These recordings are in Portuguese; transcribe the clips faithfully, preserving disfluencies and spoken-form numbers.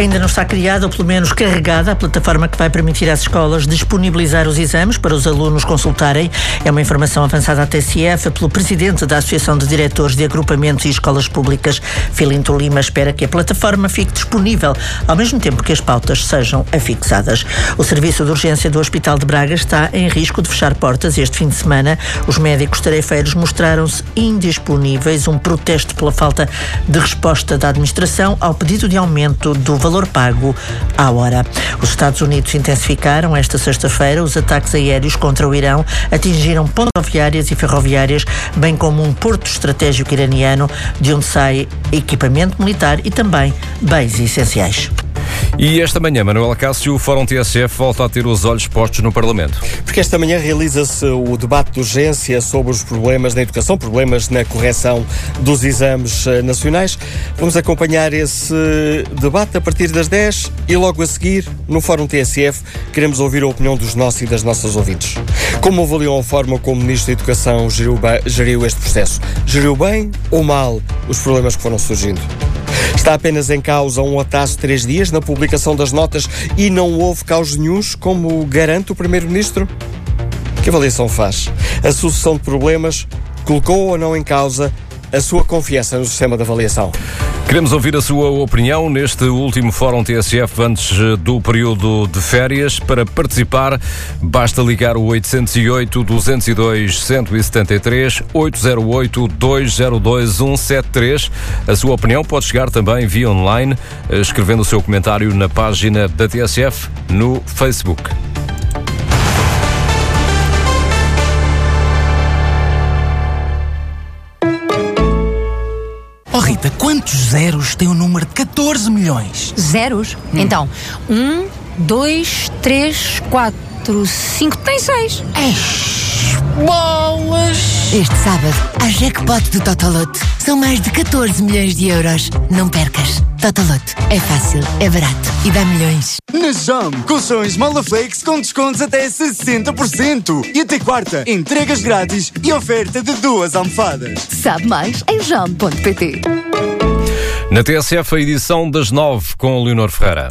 Ainda não está criada, ou pelo menos carregada, a plataforma que vai permitir às escolas disponibilizar os exames para os alunos consultarem. É uma informação avançada à T S F pelo presidente da Associação de Diretores de Agrupamentos e Escolas Públicas. Filinto Lima espera que a plataforma fique disponível ao mesmo tempo que as pautas sejam afixadas. O serviço de urgência do Hospital de Braga está em risco de fechar portas este fim de semana. Os médicos tarefeiros mostraram-se indisponíveis, um protesto pela falta de resposta da administração ao pedido de aumento do valor pago à hora. Os Estados Unidos intensificaram esta sexta-feira os ataques aéreos contra o Irão, atingiram pontes rodoviárias e ferroviárias, bem como um porto estratégico iraniano, de onde sai equipamento militar e também bens essenciais. E esta manhã, Manuel Cássio, o Fórum T S F volta a ter os olhos postos no Parlamento. Porque esta manhã realiza-se o debate de urgência sobre os problemas na educação, problemas na correção dos exames nacionais. Vamos acompanhar esse debate a partir das dez e logo a seguir, no Fórum T S F, queremos ouvir a opinião dos nossos e das nossas ouvintes. Como avaliam a forma como o Ministro da Educação geriu, geriu este processo? Geriu bem ou mal os problemas que foram surgindo? Está apenas em causa um atraso de três dias na publicação das notas e não houve caos nenhuns, como garante o Primeiro-Ministro? Que avaliação faz? A sucessão de problemas colocou ou não em causa a sua confiança no sistema de avaliação? Queremos ouvir a sua opinião neste último Fórum T S F antes do período de férias. Para participar, basta ligar o oito zero oito, dois zero dois, um sete três, oito zero oito, dois zero dois, um sete três. A sua opinião pode chegar também via online, escrevendo o seu comentário na página da T S F no Facebook. Oh Rita, quantos zeros tem o número de catorze milhões? Zeros? Hum. Então, um, dois, três, quatro, cinco, tem seis. Eish, bolas! Este sábado, há jackpot do Totoloto. São mais de catorze milhões de euros. Não percas. Totoloto. É fácil, é barato e dá milhões. Na Jam, colchões Malaflex com descontos até sessenta por cento. E até quarta, entregas grátis e oferta de duas almofadas. Sabe mais em jam ponto pt. Na T S F, a edição das nove com Leonor Ferreira.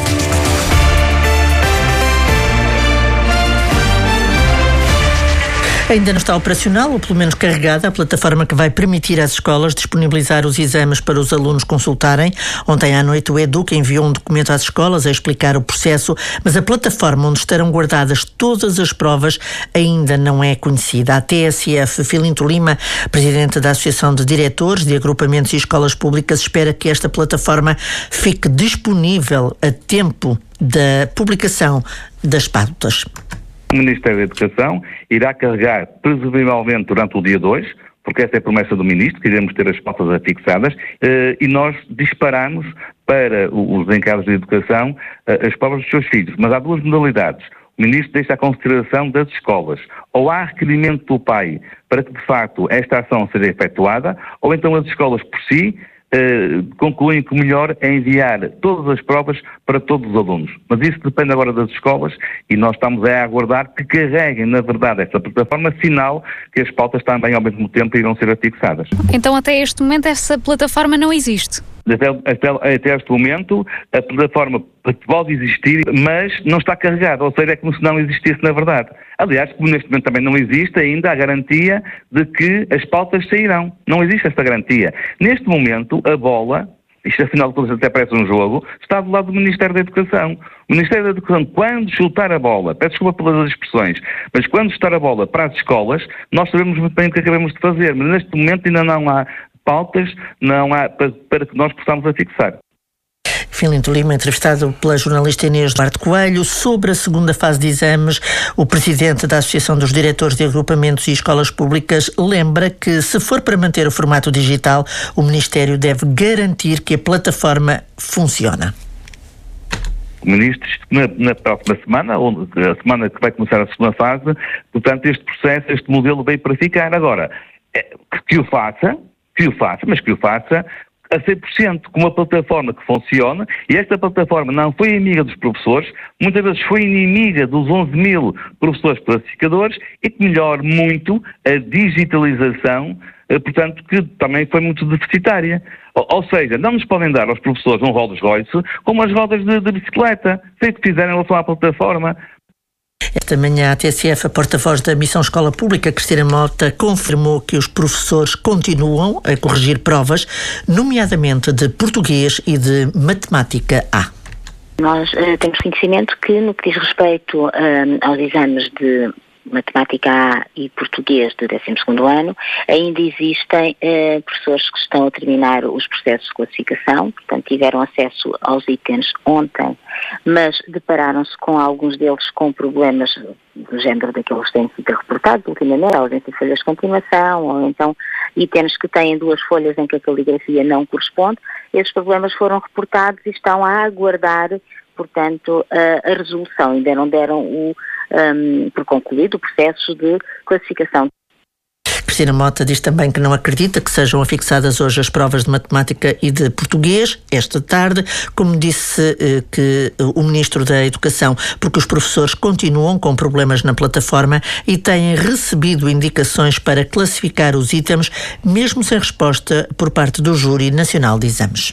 Ainda não está operacional, ou pelo menos carregada, a plataforma que vai permitir às escolas disponibilizar os exames para os alunos consultarem. Ontem à noite o Educa enviou um documento às escolas a explicar o processo, mas a plataforma onde estarão guardadas todas as provas ainda não é conhecida. A T S F, Filinto Lima, presidente da Associação de Diretores de Agrupamentos e Escolas Públicas, espera que esta plataforma fique disponível a tempo da publicação das pautas. O Ministério da Educação irá carregar, presumivelmente, durante o dia dois, porque essa é a promessa do Ministro, que iremos ter as pautas afixadas, e nós disparamos para os encargos de educação as provas dos seus filhos. Mas há duas modalidades. O Ministro deixa a consideração das escolas. Ou há requerimento do pai para que, de facto, esta ação seja efetuada, ou então as escolas, por si, Uh, concluem que o melhor é enviar todas as provas para todos os alunos. Mas isso depende agora das escolas e nós estamos a aguardar que carreguem, na verdade, esta plataforma, sinal que as pautas também ao mesmo tempo irão ser afixadas. Então até este momento essa plataforma não existe? Até, até, até este momento a plataforma pode existir, mas não está carregada, ou seja, é como se não existisse na verdade. Aliás, como neste momento também não existe ainda a garantia de que as pautas sairão. Não existe essa garantia. Neste momento, a bola, isto afinal de contas até parece um jogo, está do lado do Ministério da Educação. O Ministério da Educação, quando chutar a bola, peço desculpa pelas expressões, mas quando chutar a bola para as escolas, nós sabemos muito bem o que acabamos de fazer, mas neste momento ainda não há pautas, não há para, para que nós possamos afixar. Filinto Lima, entrevistado pela jornalista Inês Duarte Coelho. Sobre a segunda fase de exames, o presidente da Associação dos Diretores de Agrupamentos e Escolas Públicas lembra que, se for para manter o formato digital, o Ministério deve garantir que a plataforma funciona. O Ministro, na, na próxima semana, ou a semana que vai começar a segunda fase, portanto, este processo, este modelo veio para ficar. Agora, que o faça, que o faça, mas que o faça a cem por cento com uma plataforma que funciona, e esta plataforma não foi amiga dos professores, muitas vezes foi inimiga dos onze mil professores classificadores, e que melhore muito a digitalização portanto, que também foi muito deficitária. Ou, ou seja, não nos podem dar aos professores um Rolls Royce como as rodas de, de bicicleta. Sei o que fizeram em relação à plataforma. Esta manhã, a T S F, a porta-voz da Missão Escola Pública, Cristina Mota, confirmou que os professores continuam a corrigir provas, nomeadamente de português e de matemática A. Nós uh, temos conhecimento que, no que diz respeito uh, aos exames de matemática A e português de décimo segundo ano, ainda existem eh, professores que estão a terminar os processos de classificação, portanto tiveram acesso aos itens ontem, mas depararam-se com alguns deles com problemas do género daqueles que têm sido reportados ultimamente, a ausência de folhas de continuação, ou então itens que têm duas folhas em que a caligrafia não corresponde. Esses problemas foram reportados e estão a aguardar, portanto, a, a resolução. Ainda não deram o Um, por concluído o processo de classificação. Cristina Mota diz também que não acredita que sejam afixadas hoje as provas de matemática e de português, esta tarde, como disse eh, que o Ministro da Educação, porque os professores continuam com problemas na plataforma e têm recebido indicações para classificar os itens, mesmo sem resposta por parte do Júri Nacional de Exames.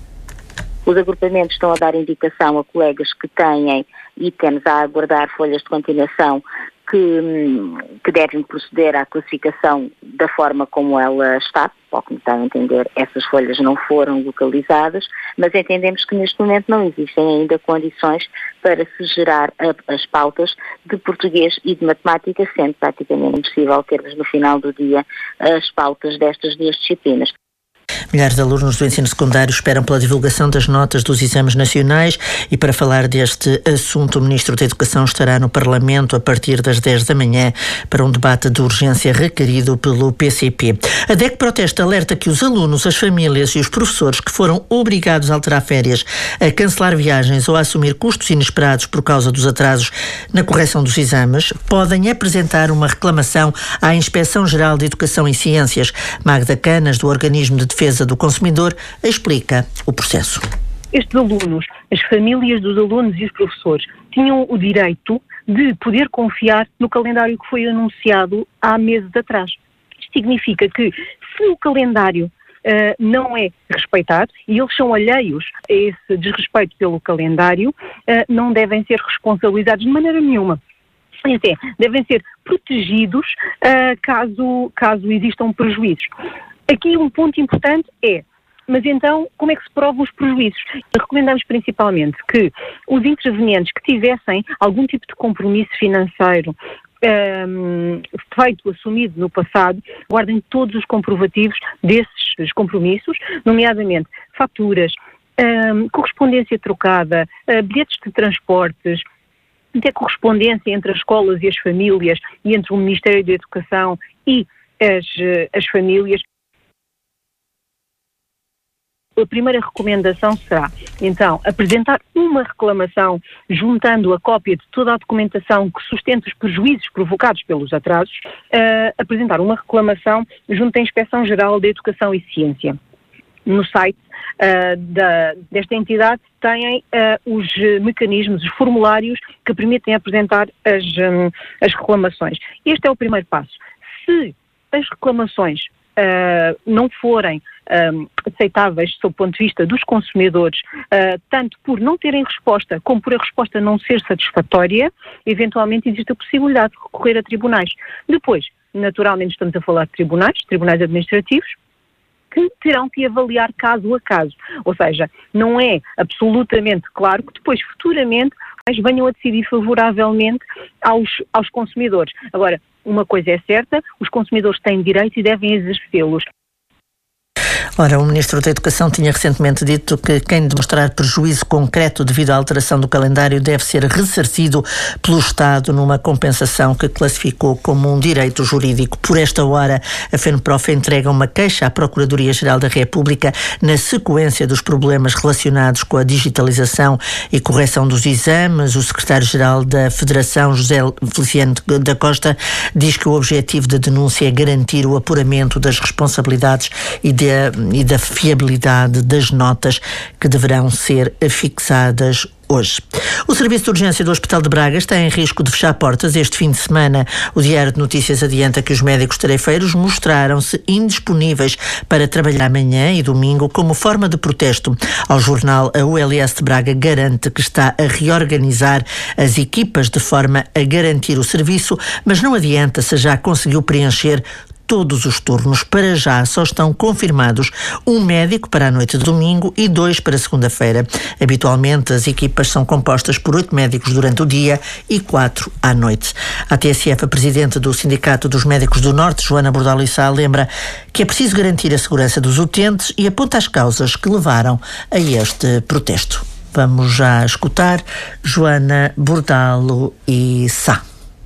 Os agrupamentos estão a dar indicação a colegas que têm itens a aguardar folhas de continuação que, que devem proceder à classificação da forma como ela está. Ao que me está a entender, essas folhas não foram localizadas, mas entendemos que neste momento não existem ainda condições para se gerar a, as pautas de português e de matemática, sendo praticamente impossível termos no final do dia as pautas destas duas disciplinas. Milhares de alunos do ensino secundário esperam pela divulgação das notas dos exames nacionais e para falar deste assunto o Ministro da Educação estará no Parlamento a partir das dez da manhã para um debate de urgência requerido pelo P C P. A D E C Protesta alerta que os alunos, as famílias e os professores que foram obrigados a alterar férias, a cancelar viagens ou a assumir custos inesperados por causa dos atrasos na correção dos exames podem apresentar uma reclamação à Inspeção-Geral de Educação e Ciências. Magda Canas, do Organismo de Defesa do Consumidor, explica o processo. Estes alunos, as famílias dos alunos e os professores tinham o direito de poder confiar no calendário que foi anunciado há meses atrás. Isto significa que se o calendário uh, não é respeitado e eles são alheios a esse desrespeito pelo calendário, uh, não devem ser responsabilizados de maneira nenhuma. Até devem ser protegidos uh, caso, caso existam prejuízos. Aqui um ponto importante é, mas então, como é que se provam os prejuízos? Recomendamos principalmente que os intervenientes que tivessem algum tipo de compromisso financeiro um, feito, assumido no passado, guardem todos os comprovativos desses compromissos, nomeadamente faturas, um, correspondência trocada, uh, bilhetes de transportes, até correspondência entre as escolas e as famílias e entre o Ministério da Educação e as, as famílias. A primeira recomendação será, então, apresentar uma reclamação juntando a cópia de toda a documentação que sustenta os prejuízos provocados pelos atrasos, uh, apresentar uma reclamação junto à Inspeção-Geral de Educação e Ciência. No site uh, da, desta entidade têm uh, os mecanismos, os formulários que permitem apresentar as, um, as reclamações. Este é o primeiro passo. Se as reclamações Uh, não forem um, aceitáveis sob o ponto de vista dos consumidores, uh, tanto por não terem resposta como por a resposta não ser satisfatória, eventualmente existe a possibilidade de recorrer a tribunais. Depois, naturalmente estamos a falar de tribunais, tribunais administrativos, que terão que avaliar caso a caso. Ou seja, não é absolutamente claro que depois, futuramente, venham a decidir favoravelmente aos, aos consumidores. Agora, uma coisa é certa, os consumidores têm direitos e devem exercê-los. Ora, o Ministro da Educação tinha recentemente dito que quem demonstrar prejuízo concreto devido à alteração do calendário deve ser ressarcido pelo Estado numa compensação que classificou como um direito jurídico. Por esta hora, a FENPROF entrega uma queixa à Procuradoria-Geral da República na sequência dos problemas relacionados com a digitalização e correção dos exames. O Secretário-Geral da Federação, José Feliciano da Costa, diz que o objetivo da denúncia é garantir o apuramento das responsabilidades e de e da fiabilidade das notas que deverão ser fixadas hoje. O serviço de urgência do Hospital de Braga está em risco de fechar portas este fim de semana. O Diário de Notícias adianta que os médicos tarefeiros mostraram-se indisponíveis para trabalhar amanhã e domingo como forma de protesto. Ao jornal, a U L S de Braga garante que está a reorganizar as equipas de forma a garantir o serviço, mas não adianta se já conseguiu preencher todos os turnos. Para já só estão confirmados um médico para a noite de domingo e dois para segunda-feira. Habitualmente as equipas são compostas por oito médicos durante o dia e quatro à noite. A T S F, a presidente do Sindicato dos Médicos do Norte, Joana Bordalo e Sá, lembra que é preciso garantir a segurança dos utentes e aponta as causas que levaram a este protesto. Vamos já escutar Joana Bordalo e Sá.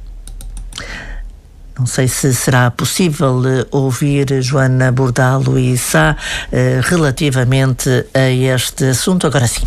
Não sei se será possível uh, ouvir Joana Bordalo e Sá uh, relativamente a este assunto. Agora sim.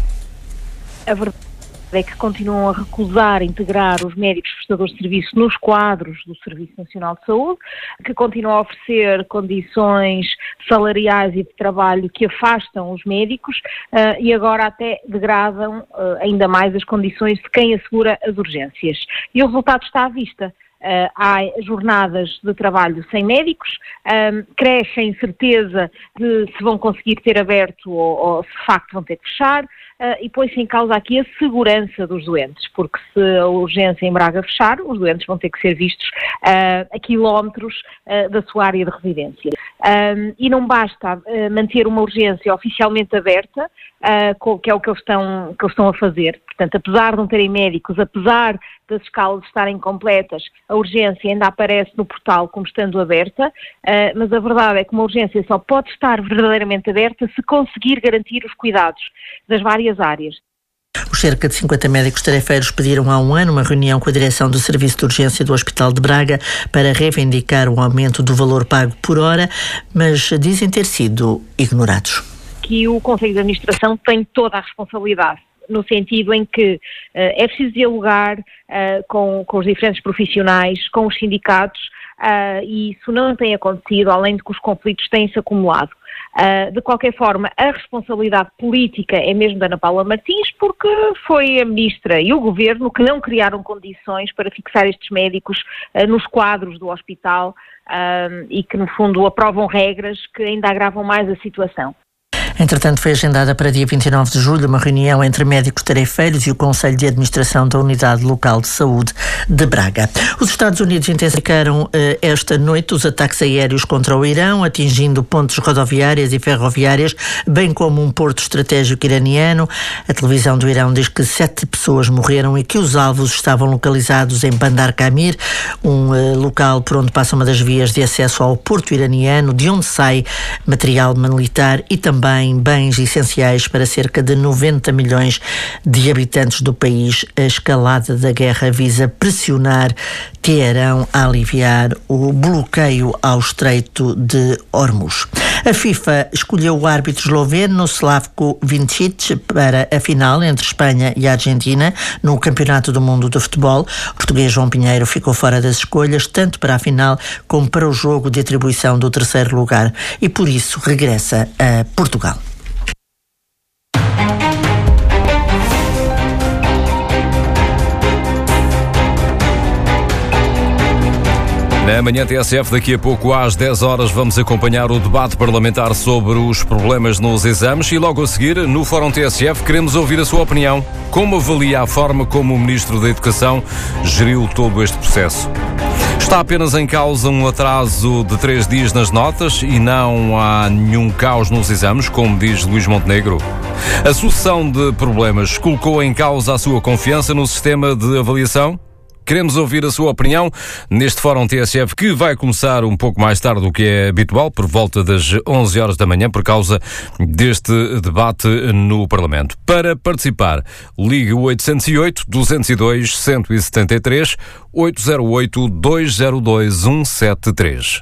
A verdade é que continuam a recusar integrar os médicos prestadores de serviço nos quadros do Serviço Nacional de Saúde, que continuam a oferecer condições salariais e de trabalho que afastam os médicos uh, e agora até degradam uh, ainda mais as condições de quem assegura as urgências. E o resultado está à vista. Uh, há jornadas de trabalho sem médicos, um, cresce a incerteza de se vão conseguir ter aberto ou, ou se de facto vão ter que fechar, uh, e põe-se em causa aqui a segurança dos doentes, porque se a urgência em Braga fechar, os doentes vão ter que ser vistos uh, a quilómetros uh, da sua área de residência. Um, e não basta uh, manter uma urgência oficialmente aberta, uh, que é o que eles, estão, que eles estão a fazer. Portanto, apesar de não terem médicos, apesar das escalas estarem completas, a urgência ainda aparece no portal como estando aberta, uh, mas a verdade é que uma urgência só pode estar verdadeiramente aberta se conseguir garantir os cuidados das várias áreas. Os cerca de cinquenta médicos tarefeiros pediram há um ano uma reunião com a direção do Serviço de Urgência do Hospital de Braga para reivindicar o aumento do valor pago por hora, mas dizem ter sido ignorados. Que o Conselho de Administração tem toda a responsabilidade, no sentido em que uh, é preciso dialogar uh, com, com os diferentes profissionais, com os sindicatos, uh, e isso não tem acontecido, além de que os conflitos têm-se acumulado. Uh, de qualquer forma, a responsabilidade política é mesmo da Ana Paula Martins, porque foi a Ministra e o Governo que não criaram condições para fixar estes médicos uh, nos quadros do hospital uh, e que, no fundo, aprovam regras que ainda agravam mais a situação. Entretanto, foi agendada para dia vinte e nove de julho uma reunião entre médicos tarefeiros e o Conselho de Administração da Unidade Local de Saúde de Braga. Os Estados Unidos intensificaram eh, esta noite os ataques aéreos contra o Irão, atingindo pontes rodoviárias e ferroviárias, bem como um porto estratégico iraniano. A televisão do Irão diz que sete pessoas morreram e que os alvos estavam localizados em Bandar Kamir, um eh, local por onde passa uma das vias de acesso ao porto iraniano, de onde sai material militar e também bens essenciais para cerca de noventa milhões de habitantes do país. A escalada da guerra visa pressionar Teherão a aliviar o bloqueio ao Estreito de Hormuz. A FIFA escolheu o árbitro esloveno Slavko Vincic para a final entre Espanha e a Argentina no Campeonato do Mundo de Futebol. O português João Pinheiro ficou fora das escolhas, tanto para a final como para o jogo de atribuição do terceiro lugar, e por isso regressa a Portugal. Na manhã T S F, daqui a pouco às dez horas, vamos acompanhar o debate parlamentar sobre os problemas nos exames e logo a seguir, no Fórum T S F, queremos ouvir a sua opinião. Como avalia a forma como o Ministro da Educação geriu todo este processo? Está apenas em causa um atraso de três dias nas notas e não há nenhum caos nos exames, como diz Luís Montenegro? A sucessão de problemas colocou em causa a sua confiança no sistema de avaliação? Queremos ouvir a sua opinião neste Fórum T S F, que vai começar um pouco mais tarde do que é habitual, por volta das onze horas da manhã, por causa deste debate no Parlamento. Para participar, ligue o oito zero oito, dois zero dois, um sete três, oito zero oito, dois zero dois, um sete três.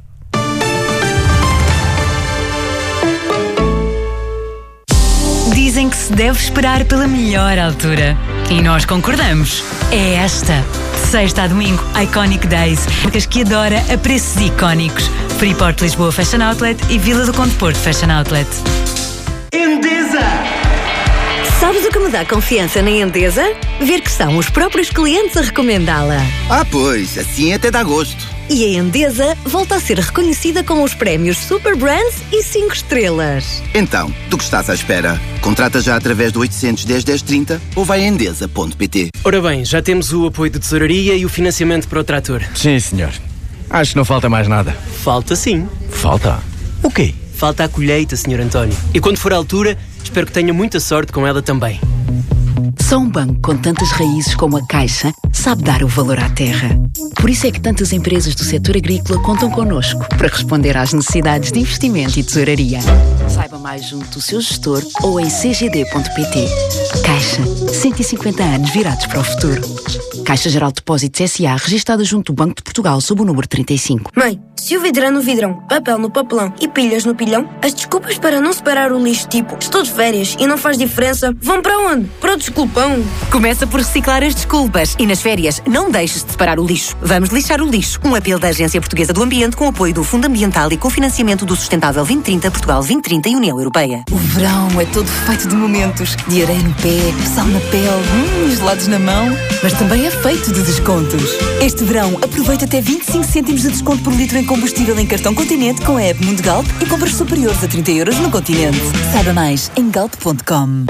Dizem que se deve esperar pela melhor altura. E nós concordamos. É esta. De sexta a domingo, Iconic Days. Marcas que adora a preços icónicos. Freeport Lisboa Fashion Outlet e Vila do Conde Porto Fashion Outlet. Endesa! Sabe Sabes o que me dá confiança na Endesa? Ver que são os próprios clientes a recomendá-la. Ah, pois, assim até dá gosto. E a Endesa volta a ser reconhecida com os prémios Super Brands e cinco estrelas. Então, do que estás à espera? Contrata já através do oitocentos, dez, dez, trinta ou vai a endesa ponto pt. Ora bem, já temos o apoio de tesouraria e o financiamento para o trator. Sim, senhor. Acho que não falta mais nada. Falta sim. Falta? O quê? Falta a colheita, senhor António. E quando for a altura, espero que tenha muita sorte com ela também. Só um banco com tantas raízes como a Caixa sabe dar o valor à terra. Por isso é que tantas empresas do setor agrícola contam connosco para responder às necessidades de investimento e tesouraria. Saiba mais junto do seu gestor ou em c g d ponto p t. Caixa, cento e cinquenta anos virados para o futuro. Caixa Geral de Depósitos S A, registada junto do Banco de Portugal sob o número trinta e cinco. Mãe, se o vidrão no vidrão, papel no papelão e pilhas no pilhão, as desculpas para não separar o lixo, tipo, estou de férias e não faz diferença, vão para onde? Para o desculpão. Começa por reciclar as desculpas e nas férias não deixes de separar o lixo. Vamos lixar o lixo. Um apelo da Agência Portuguesa do Ambiente com apoio do Fundo Ambiental e com financiamento do Sustentável vinte trinta, Portugal vinte trinta e União Europeia. O verão é todo feito de momentos, de areia no pé, sal na pele, hum, gelados na mão, mas também é feito de descontos. Este verão aproveita até vinte e cinco cêntimos de desconto por litro em combustível em cartão Continente com a app Mundo Galp e compras superiores a trinta euros no Continente. Saiba mais em galp ponto com.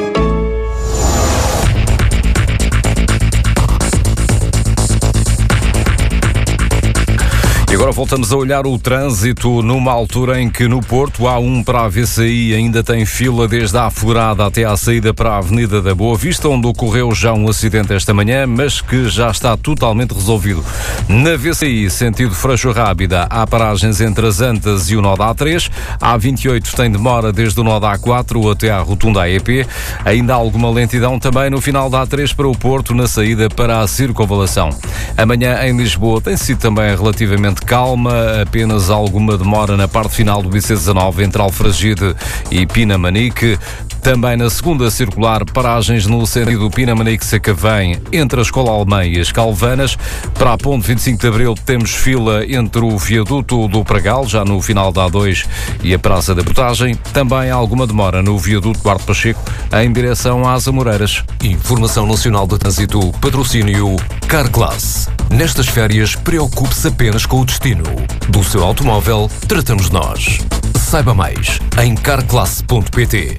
E agora voltamos a olhar o trânsito numa altura em que no Porto A um para a V C I ainda tem fila desde a Afourada até à saída para a Avenida da Boa Vista, onde ocorreu já um acidente esta manhã, mas que já está totalmente resolvido. Na V C I, sentido Freixo Rábida, há paragens entre as Antas e o nó da A três. A A vinte e oito tem demora desde o nó da A quatro até à rotunda A E P. Ainda há alguma lentidão também no final da A três para o Porto, na saída para a Circunvalação. Amanhã em Lisboa tem sido também relativamente calma, apenas alguma demora na parte final do I C dezanove entre Alfragide e Pinamanique. Também na segunda circular, paragens no sentido Pinamanique-Sacavém, entre a Escola Alemã e as Calvanas. Para a ponte vinte e cinco de Abril temos fila entre o viaduto do Pragal, já no final da A dois, e a Praça da Portagem. Também há alguma demora no viaduto Duarte Pacheco, em direção às Amoreiras. Informação Nacional de Trânsito, patrocínio Carglass. Nestas férias, preocupe-se apenas com o destino. Do seu automóvel, tratamos nós. Saiba mais em carglass ponto pt.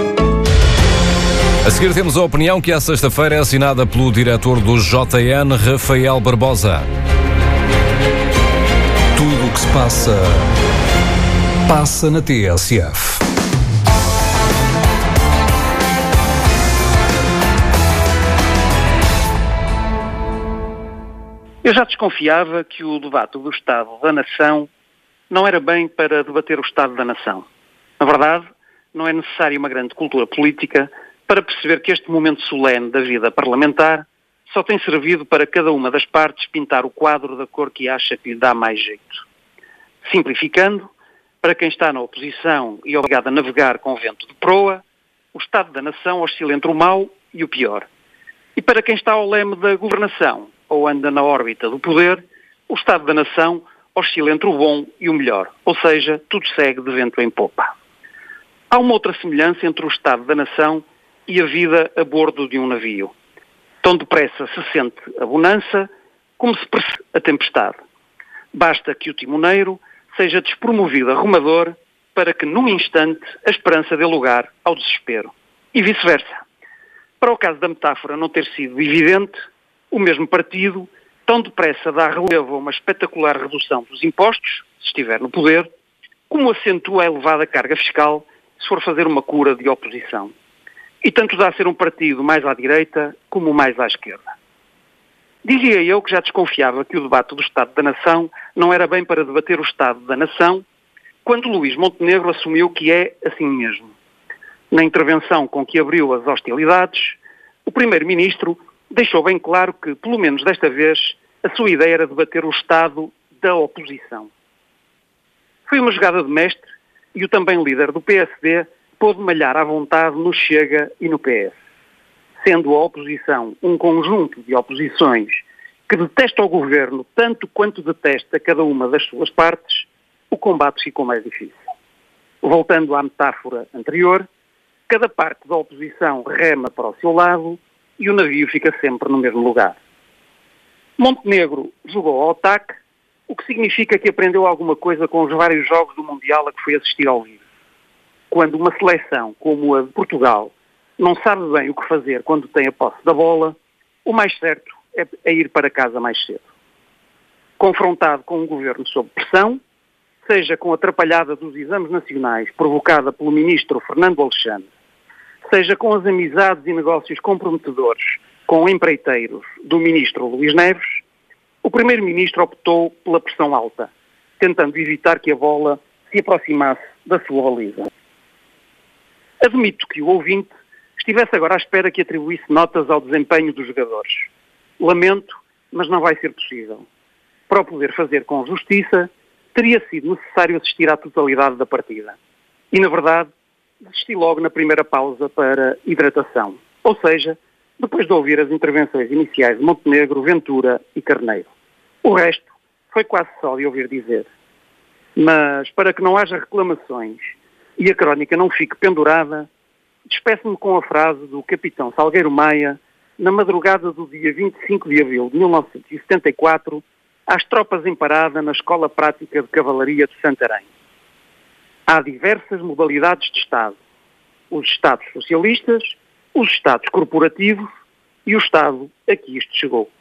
A seguir temos a opinião que à sexta-feira é assinada pelo diretor do J N, Rafael Barbosa. Tudo o que se passa, passa na T S F. Eu já desconfiava que o debate do Estado da Nação não era bem para debater o Estado da Nação. Na verdade, não é necessária uma grande cultura política para perceber que este momento solene da vida parlamentar só tem servido para cada uma das partes pintar o quadro da cor que acha que lhe dá mais jeito. Simplificando, para quem está na oposição e obrigado a navegar com vento de proa, o Estado da Nação oscila entre o mau e o pior. E para quem está ao leme da governação ou anda na órbita do poder, o Estado da Nação oscila entre o bom e o melhor, ou seja, tudo segue de vento em popa. Há uma outra semelhança entre o Estado da Nação e a vida a bordo de um navio. Tão depressa se sente a bonança como se percebe a tempestade. Basta que o timoneiro seja despromovido a remador para que, num instante, a esperança dê lugar ao desespero. E vice-versa. Para o caso da metáfora não ter sido evidente, o mesmo partido tão depressa dá relevo a uma espetacular redução dos impostos, se estiver no poder, como acentua a elevada carga fiscal se for fazer uma cura de oposição. E tanto dá a ser um partido mais à direita como mais à esquerda. Dizia eu que já desconfiava que o debate do Estado da Nação não era bem para debater o Estado da Nação, quando Luís Montenegro assumiu que é assim mesmo. Na intervenção com que abriu as hostilidades, o Primeiro-Ministro deixou bem claro que, pelo menos desta vez, a sua ideia era debater o Estado da oposição. Foi uma jogada de mestre e o também líder do P S D pôde malhar à vontade no Chega e no P S. Sendo a oposição um conjunto de oposições que detesta o governo tanto quanto detesta cada uma das suas partes, o combate ficou mais difícil. Voltando à metáfora anterior, cada parte da oposição rema para o seu lado e o navio fica sempre no mesmo lugar. Montenegro jogou ao ataque, o que significa que aprendeu alguma coisa com os vários jogos do Mundial a que foi assistir ao vivo. Quando uma seleção como a de Portugal não sabe bem o que fazer quando tem a posse da bola, o mais certo é, é ir para casa mais cedo. Confrontado com um governo sob pressão, seja com a atrapalhada dos exames nacionais provocada pelo ministro Fernando Alexandre, seja com as amizades e negócios comprometedores com empreiteiros do ministro Luís Neves, o primeiro-ministro optou pela pressão alta, tentando evitar que a bola se aproximasse da sua baliza. Admito que o ouvinte estivesse agora à espera que atribuísse notas ao desempenho dos jogadores. Lamento, mas não vai ser possível. Para o poder fazer com justiça, teria sido necessário assistir à totalidade da partida. E, na verdade, desisti logo na primeira pausa para hidratação. Ou seja, depois de ouvir as intervenções iniciais de Montenegro, Ventura e Carneiro. O resto foi quase só de ouvir dizer. Mas, para que não haja reclamações e a crónica não fique pendurada, despeço-me com a frase do capitão Salgueiro Maia, na madrugada do dia vinte e cinco de abril de mil novecentos e setenta e quatro, às tropas em parada na Escola Prática de Cavalaria de Santarém. Há diversas modalidades de Estado. Os Estados socialistas, os Estados corporativos e o Estado a que isto chegou.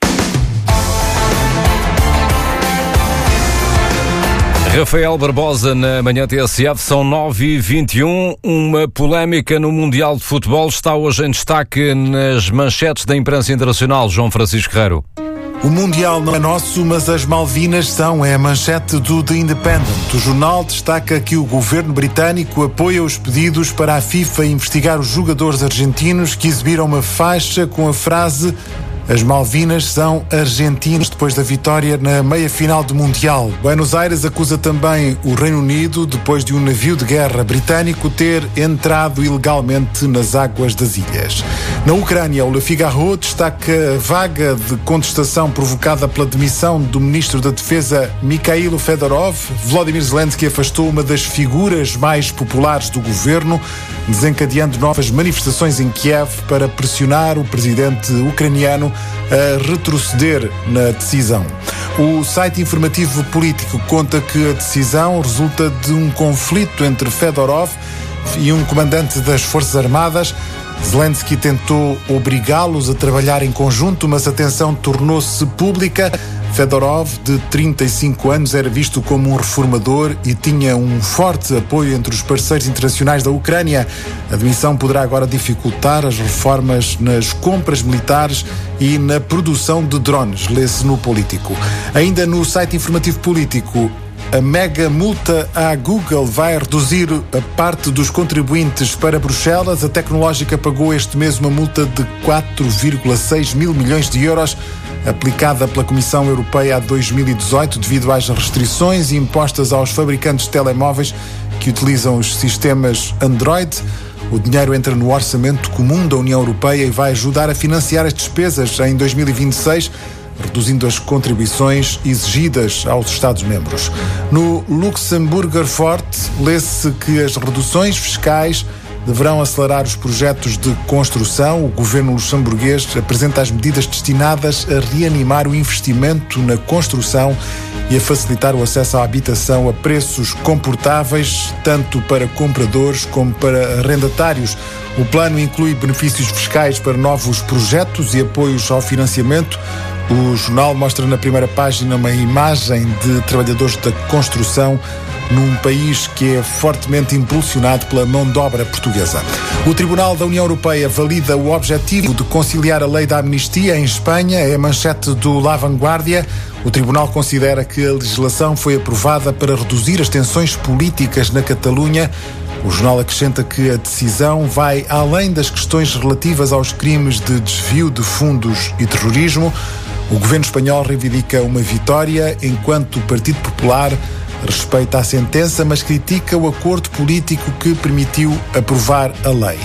Rafael Barbosa na Manhã T S F, são nove e vinte e um. Uma polémica no Mundial de Futebol está hoje em destaque nas manchetes da imprensa internacional. João Francisco Guerreiro. O Mundial não é nosso, mas as Malvinas são. É a manchete do The Independent. O jornal destaca que o governo britânico apoia os pedidos para a FIFA investigar os jogadores argentinos que exibiram uma faixa com a frase "As Malvinas são argentinas", depois da vitória na meia-final do Mundial. Buenos Aires acusa também o Reino Unido, depois de um navio de guerra britânico ter entrado ilegalmente nas águas das ilhas. Na Ucrânia, o Le Figaro destaca a vaga de contestação provocada pela demissão do ministro da Defesa Mikhailo Fedorov. Volodymyr Zelensky afastou uma das figuras mais populares do governo, desencadeando novas manifestações em Kiev para pressionar o presidente ucraniano a retroceder na decisão. O site informativo político conta que a decisão resulta de um conflito entre Fedorov e um comandante das Forças Armadas. Zelensky tentou obrigá-los a trabalhar em conjunto, mas a tensão tornou-se pública. Fedorov, de trinta e cinco anos, era visto como um reformador e tinha um forte apoio entre os parceiros internacionais da Ucrânia. A demissão poderá agora dificultar as reformas nas compras militares e na produção de drones, lê-se no Político. Ainda no site informativo político, a mega multa à Google vai reduzir a parte dos contribuintes para Bruxelas. A tecnológica pagou este mês uma multa de quatro vírgula seis mil milhões de euros, aplicada pela Comissão Europeia a dois mil e dezoito, devido às restrições impostas aos fabricantes de telemóveis que utilizam os sistemas Android. O dinheiro entra no orçamento comum da União Europeia e vai ajudar a financiar as despesas em dois mil e vinte e seis, reduzindo as contribuições exigidas aos Estados-membros. No Luxemburger Forte, lê-se que as reduções fiscais deverão acelerar os projetos de construção. O governo luxemburguês apresenta as medidas destinadas a reanimar o investimento na construção e a facilitar o acesso à habitação a preços comportáveis, tanto para compradores como para arrendatários. O plano inclui benefícios fiscais para novos projetos e apoios ao financiamento. O jornal mostra na primeira página uma imagem de trabalhadores da construção num país que é fortemente impulsionado pela mão de obra portuguesa. O Tribunal da União Europeia valida o objetivo de conciliar a lei da amnistia em Espanha. É a manchete do La Vanguardia. O Tribunal considera que a legislação foi aprovada para reduzir as tensões políticas na Catalunha. O jornal acrescenta que a decisão vai além das questões relativas aos crimes de desvio de fundos e terrorismo. O governo espanhol reivindica uma vitória, enquanto o Partido Popular respeita a sentença, mas critica o acordo político que permitiu aprovar a lei.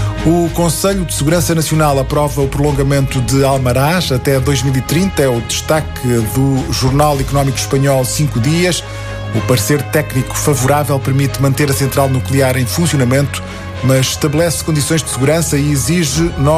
O Conselho de Segurança Nacional aprova o prolongamento de Almaraz até dois mil e trinta. É o destaque do Jornal Económico Espanhol Cinco Dias. O parecer técnico favorável permite manter a central nuclear em funcionamento mas estabelece condições de segurança e exige